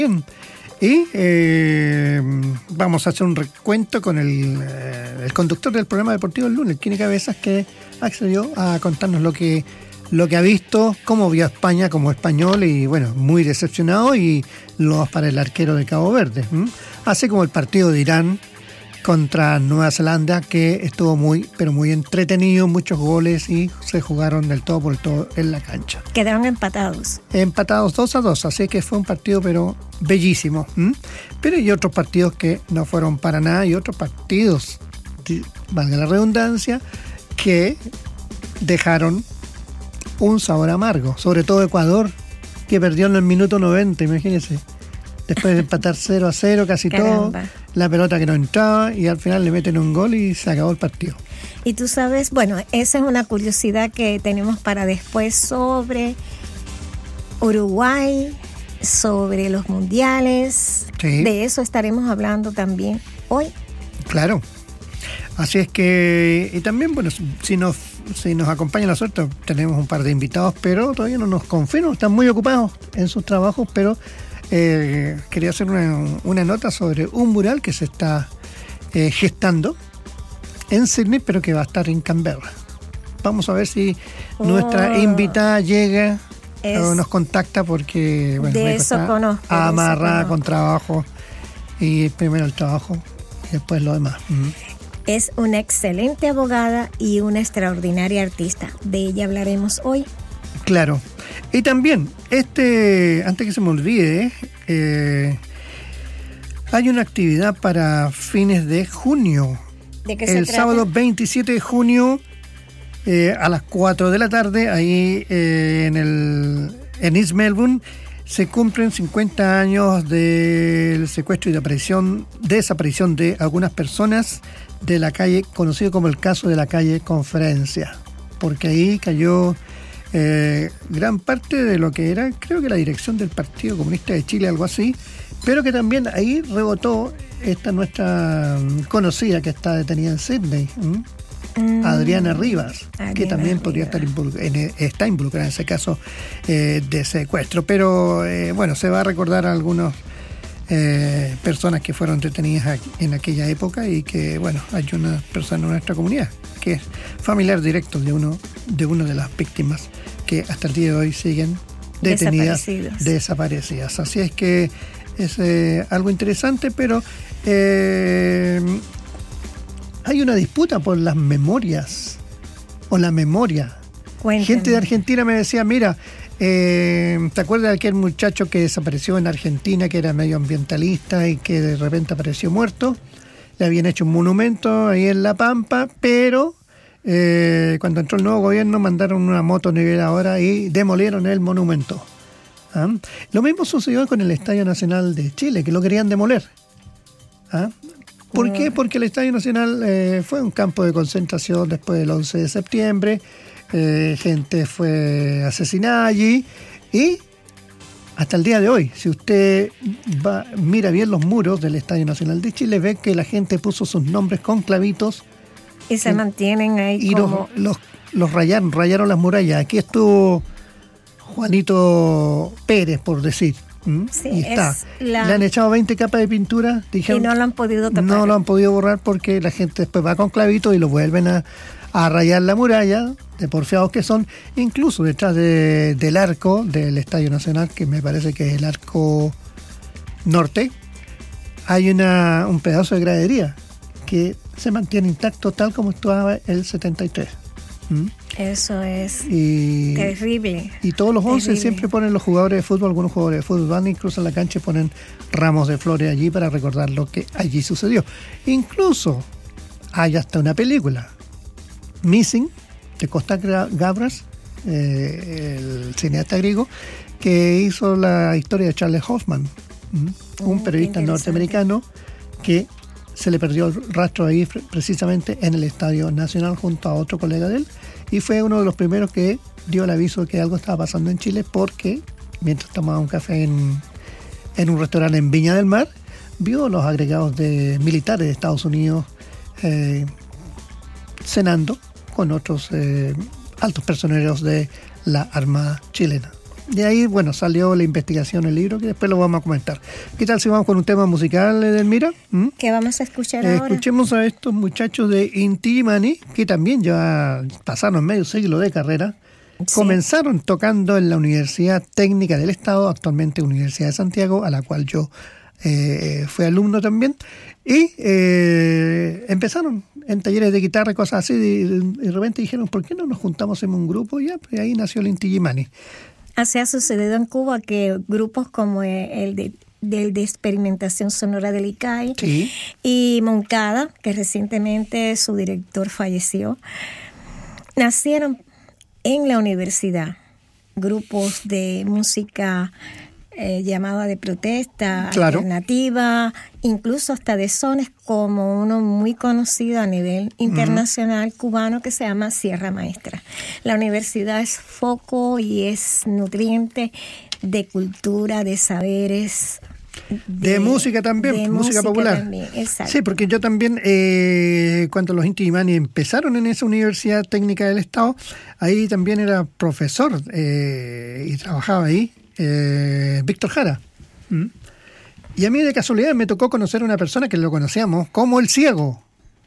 Bien. Y vamos a hacer un recuento con el conductor del programa deportivo el lunes, Kini Cabezas, que accedió a contarnos lo que ha visto, cómo vio a España como español y bueno, muy decepcionado, y los para el arquero de Cabo Verde. Así como el partido de Irán contra Nueva Zelanda, que estuvo muy, pero muy entretenido, muchos goles y se jugaron del todo por el todo en la cancha. Quedaron empatados. Empatados 2-2, así que fue un partido pero bellísimo. Pero hay otros partidos que no fueron para nada, y otros partidos, valga la redundancia, que dejaron un sabor amargo, sobre todo Ecuador, que perdió en el minuto 90, imagínense. Después de empatar 0-0 casi todo, la pelota que no entraba, y al final le meten un gol y se acabó el partido. Y tú sabes, bueno, esa es una curiosidad que tenemos para después sobre Uruguay, sobre los mundiales. Sí. De eso estaremos hablando también hoy. Claro. Así es que, y también, bueno, si nos acompaña la suerte, tenemos un par de invitados, pero todavía no nos confirman, están muy ocupados en sus trabajos, pero quería hacer una nota sobre un mural que se está gestando en Sydney, pero que va a estar en Canberra. Vamos a ver si nuestra invitada llega o nos contacta, porque bueno, de eso conozco, amarrada con trabajo, y primero el trabajo y después lo demás. Es una excelente abogada y una extraordinaria artista. De ella hablaremos hoy. Claro. Y también, antes que se me olvide, hay una actividad para fines de junio. ¿De qué se trata? El sábado 27 de junio, a las 4 de la tarde, ahí en East Melbourne, se cumplen 50 años del secuestro y desaparición de algunas personas de la calle, conocido como el caso de la calle Conferencia, porque ahí cayó gran parte de lo que era, creo que la dirección del Partido Comunista de Chile, algo así, pero que también ahí rebotó esta nuestra conocida que está detenida en Sydney, Adriana Rivas, que también podría está involucrada en ese caso de secuestro. Pero bueno, se va a recordar a algunas personas que fueron detenidas en aquella época, y que bueno, hay una persona en nuestra comunidad que es familiar directo de una de las víctimas, que hasta el día de hoy siguen detenidas, desaparecidas. Así es que es algo interesante, pero hay una disputa por las memorias o la memoria. Cuéntame. Gente de Argentina me decía, mira, ¿te acuerdas de aquel muchacho que desapareció en Argentina, que era medioambientalista y que de repente apareció muerto? Le habían hecho un monumento ahí en La Pampa, pero cuando entró el nuevo gobierno mandaron una moto niveladora y demolieron el monumento. Lo mismo sucedió con el Estadio Nacional de Chile, que lo querían demoler. ¿Por qué? Porque el Estadio Nacional fue un campo de concentración después del 11 de septiembre, gente fue asesinada allí, y hasta el día de hoy, si usted mira bien los muros del Estadio Nacional de Chile, ve que la gente puso sus nombres con clavitos. Y se mantienen ahí y como... los rayaron las murallas. Aquí estuvo Juanito Pérez, por decir. Sí, y está. Le han echado 20 capas de pintura, dijeron, y no lo han podido tapar. No lo han podido borrar, porque la gente después va con clavitos y lo vuelven a rayar la muralla, de porfiados que son. Incluso detrás del arco del Estadio Nacional, que me parece que es el arco norte, hay un pedazo de gradería que se mantiene intacto tal como estaba el 73. Eso es terrible. Y todos los 11 siempre ponen los jugadores de fútbol, algunos jugadores de fútbol van incluso a la cancha y ponen ramos de flores allí para recordar lo que allí sucedió. Incluso hay hasta una película, Missing, de Kostas Gavras, el cineasta griego, que hizo la historia de Charles Hoffman, un periodista norteamericano que se le perdió el rastro ahí precisamente en el Estadio Nacional junto a otro colega de él, y fue uno de los primeros que dio el aviso de que algo estaba pasando en Chile, porque mientras tomaba un café en un restaurante en Viña del Mar, vio los agregados de militares de Estados Unidos cenando con otros altos personeros de la Armada chilena. De ahí, bueno, salió la investigación, el libro, que después lo vamos a comentar. ¿Qué tal si vamos con un tema musical, Edelmira? ¿Qué vamos a escuchar ahora? Escuchemos a estos muchachos de Inti Illimani, que también ya pasaron medio siglo de carrera. Sí. Comenzaron tocando en la Universidad Técnica del Estado, actualmente Universidad de Santiago, a la cual yo fui alumno también. Y empezaron en talleres de guitarra y cosas así. Y de repente dijeron, ¿por qué no nos juntamos en un grupo? Y ya, pues ahí nació el Inti Illimani. Así ha sucedido en Cuba que grupos como el de experimentación sonora del ICAI, sí, y Moncada, que recientemente su director falleció, nacieron en la universidad. Grupos de música llamada de protesta, claro, alternativa, incluso hasta de sones, como uno muy conocido a nivel internacional cubano que se llama Sierra Maestra. La universidad es foco y es nutriente de cultura, de saberes, de música también, de música popular. También, exacto. Sí, porque yo también, cuando los Inti Illimani empezaron en esa Universidad Técnica del Estado, ahí también era profesor y trabajaba ahí Víctor Jara. Y a mí de casualidad me tocó conocer a una persona que lo conocíamos como el Ciego.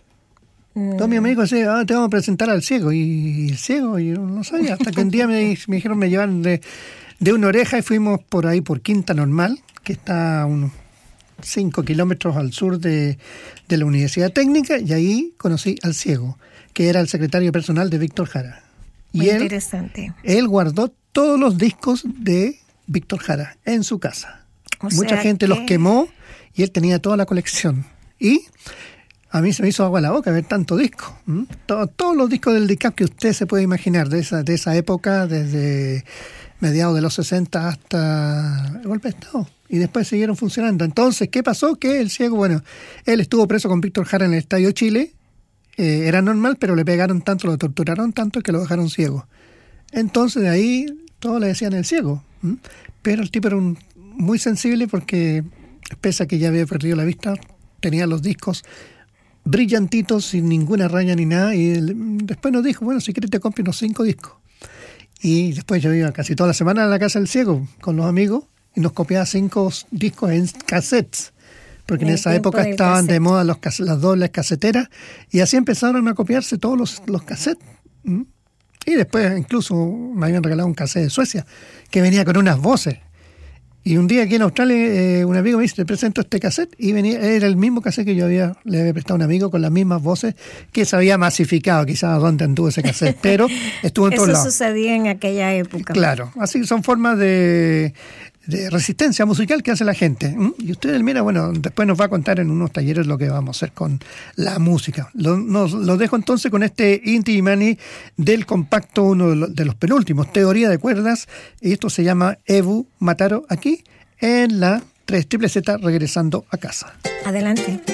Todos mis amigos decían, te vamos a presentar al Ciego. Y el Ciego, yo no sabía, hasta que un día me dijeron, me llevaron de una oreja y fuimos por ahí por Quinta Normal, que está a unos 5 kilómetros al sur de la Universidad Técnica, y ahí conocí al Ciego, que era el secretario personal de Víctor Jara. Muy interesante. Él guardó todos los discos de Víctor Jara en su casa. Mucha gente los quemó y él tenía toda la colección. Y a mí se me hizo agua la boca ver tanto disco. Todos los discos del DICAP que usted se puede imaginar de esa época, desde mediados de los 60 hasta el golpe de Estado. Y después siguieron funcionando. Entonces, ¿qué pasó? Que el Ciego, bueno, él estuvo preso con Víctor Jara en el Estadio Chile. Era normal, pero le pegaron tanto, lo torturaron tanto que lo dejaron ciego. Entonces, de ahí todos le decían el Ciego. Pero el tipo era muy sensible porque, pese a que ya había perdido la vista, tenía los discos brillantitos, sin ninguna raya ni nada. Y después nos dijo, bueno, si quieres te compro unos 5 discos. Y después yo iba casi toda la semana a la casa del Ciego con los amigos y nos copiaba 5 discos en cassettes. Porque en esa época estaban de moda las dobles caseteras y así empezaron a copiarse todos los cassettes. Y después incluso me habían regalado un cassette de Suecia que venía con unas voces. Y un día aquí en Australia un amigo me dice, te presento este cassette, y era el mismo cassette que yo le había prestado a un amigo con las mismas voces, que se había masificado, quizás dónde anduvo ese cassette, pero estuvo en todos lados. Eso sucedía en aquella época. Claro, así son formas de resistencia musical que hace la gente. Y usted, mira, bueno, después nos va a contar en unos talleres lo que vamos a hacer con la música. Lo dejo entonces con este Inti Illimani del compacto, uno de los penúltimos, Teoría de Cuerdas, y esto se llama Ebu Mataro, aquí en la 3ZZZ, regresando a casa. Adelante.